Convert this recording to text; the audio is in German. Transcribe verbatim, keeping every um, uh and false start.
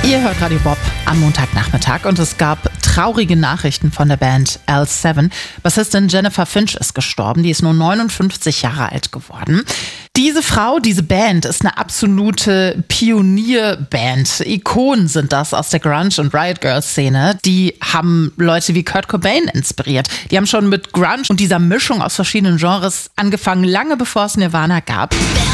Ihr hört Radio Bob am Montagnachmittag und es gab traurige Nachrichten von der Band L sieben. Bassistin Jennifer Finch ist gestorben, die ist nur neunundfünfzig Jahre alt geworden. Diese Frau, diese Band ist eine absolute Pionierband. Ikonen sind das aus der Grunge- und Riot Girl-Szene. Die haben Leute wie Kurt Cobain inspiriert. Die haben schon mit Grunge und dieser Mischung aus verschiedenen Genres angefangen, lange bevor es Nirvana gab.